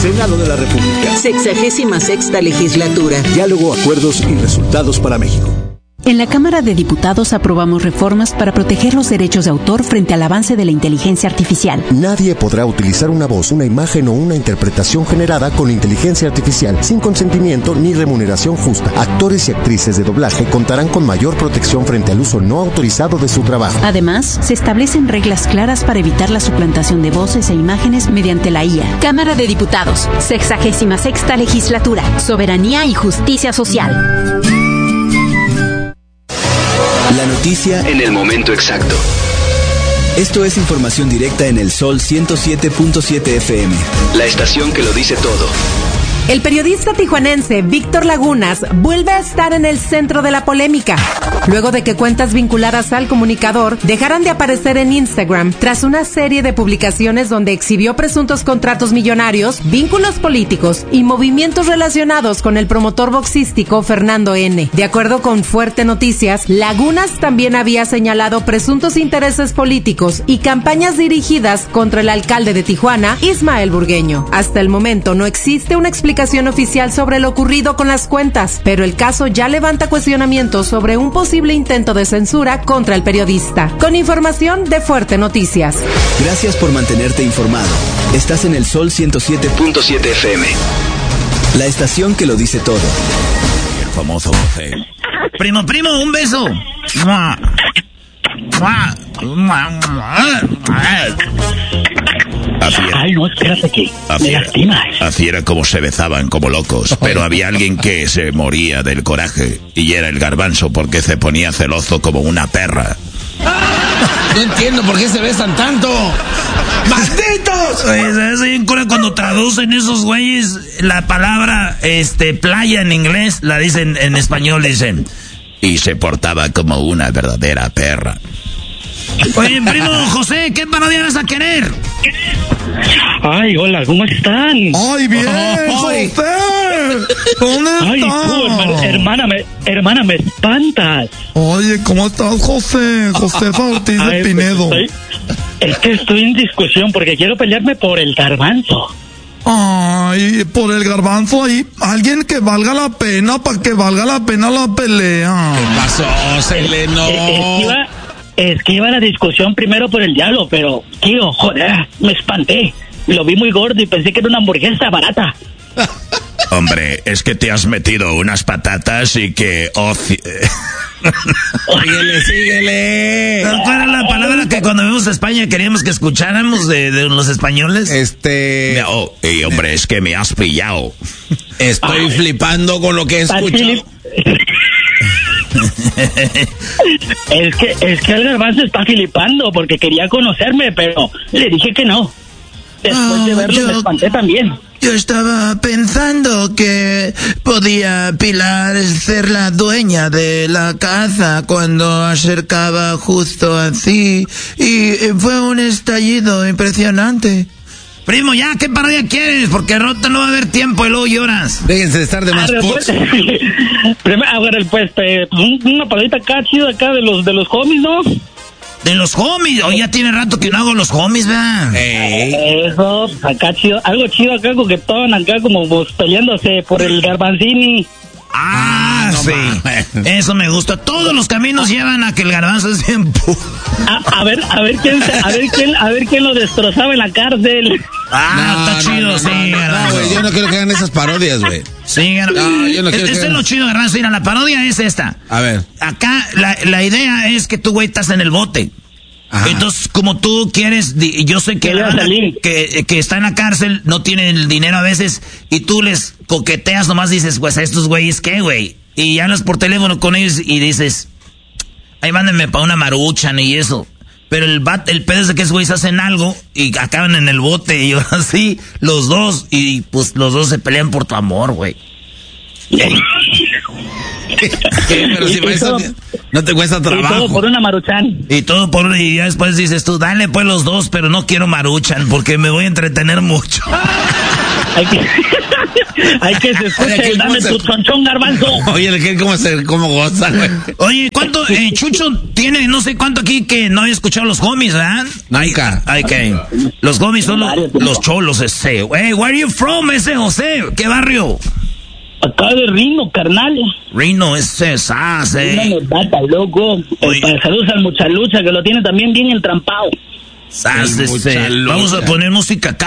Senado de la República. 66ª legislatura. Diálogo, acuerdos y resultados para México. En la Cámara de Diputados aprobamos reformas para proteger los derechos de autor frente al avance de la inteligencia artificial. Nadie podrá utilizar una voz, una imagen o una interpretación generada con inteligencia artificial sin consentimiento ni remuneración justa. Actores y actrices de doblaje contarán con mayor protección frente al uso no autorizado de su trabajo. Además, se establecen reglas claras para evitar la suplantación de voces e imágenes mediante la IA. Cámara de Diputados, 66ª legislatura. Soberanía y justicia social. La noticia en el momento exacto. Esto es información directa en el Sol 107.7 FM. La estación que lo dice todo. El periodista tijuanense Víctor Lagunas vuelve a estar en el centro de la polémica, luego de que cuentas vinculadas al comunicador dejaran de aparecer en Instagram tras una serie de publicaciones donde exhibió presuntos contratos millonarios, vínculos políticos y movimientos relacionados con el promotor boxístico Fernando N. De acuerdo con Fuerte Noticias, Lagunas también había señalado presuntos intereses políticos y campañas dirigidas contra el alcalde de Tijuana, Ismael Burgueño. Hasta el momento no existe una explicación oficial sobre lo ocurrido con las cuentas, pero el caso ya levanta cuestionamientos sobre un posible intento de censura contra el periodista. Con información de Fuerte Noticias. Gracias por mantenerte informado. Estás en el Sol 107.7 FM. La estación que lo dice todo. El famoso José. Primo, un beso. Ay, no, espérate que me lastimas. Así era como se besaban como locos, pero había alguien que se moría del coraje y era el Garbanzo porque se ponía celoso como una perra. No entiendo por qué se besan tanto. ¡Malditos! ¿Sabes bien cuando traducen esos güeyes la palabra playa en inglés? La dicen en español, dicen y se portaba como una verdadera perra. Oye, primo José, ¿qué parodia vas a querer? Ay, hola, ¿cómo están? Ay, bien, José. ¿Dónde estás? Ay, tú, hermana, me espantas. Oye, ¿cómo estás, José? Josefa Ortiz de Pinedo. Es que estoy en discusión porque quiero pelearme por el Garbanzo. Ay, por el Garbanzo ahí, alguien que valga la pena, para que valga la pena la pelea. ¿Qué pasó, Seleno? Es que iba la discusión primero por el diablo, pero, tío, joder, me espanté. Lo vi muy gordo y pensé que era una hamburguesa barata. Hombre, es que te has metido unas patatas y que... Síguele. ¿Cuál era la palabra que cuando vimos a España queríamos que escucháramos de los españoles? Hombre, es que me has pillado. Estoy flipando con lo que he escuchado. Es que el Garbanzo está flipando porque quería conocerme, pero le dije que no. Después de verlo me espanté también. Yo estaba pensando que podía Pilar ser la dueña de la casa cuando acercaba justo así y fue un estallido impresionante. Primo, ya, ¿qué parodia quieres? Porque al rato no va a haber tiempo y luego lloras. Déjense de estar de más putos. Una parodita acá, chido acá de los homies, ¿no? De los homies, hoy ya tiene rato que no hago los homies, ¿verdad? Eso, acá chido, algo chido acá coquetón, acá como peleándose por el Garbanzini. Sí, eso me gusta. Todos los caminos llevan a que el Garbanzo es bien a ver quién lo destrozaba en la cárcel. Está chido, sí. No, güey, yo no quiero que hagan esas parodias, güey. Sí, yo no quiero es lo chido, Garbanzo. Mira, la parodia es esta. A ver. Acá la idea es que tú, güey, estás en el bote. Ajá. Entonces, como tú quieres, yo sé que que está en la cárcel, no tiene el dinero a veces, y tú les coqueteas, nomás dices, pues a estos güeyes, ¿qué, güey? Y hablas por teléfono con ellos y dices, ahí mándenme para una maruchan y eso. Pero el pedo es de que esos güeyes hacen algo y acaban en el bote, y ahora sí, los dos, y pues los dos se pelean por tu amor, güey. Pero si eso no te cuesta trabajo. Y todo por una maruchan. Y ya después dices tú, dale pues los dos, pero no quiero maruchan porque me voy a entretener mucho. Hay que se escuche el dame tu chonchón, Garbanzo. Oye, el que cómo goza, güey. Oye, ¿cuánto Chucho tiene no sé cuánto aquí que no había escuchado los homies, ¿verdad? Naica. Los homies son los cholos ese. Hey, where are you from, ese José? ¿Qué barrio? Acá de Rino, carnal. Rino, ese Una notata, loco. Saludos al Muchalucha, que lo tiene también bien entrampado. Vamos a poner música acá.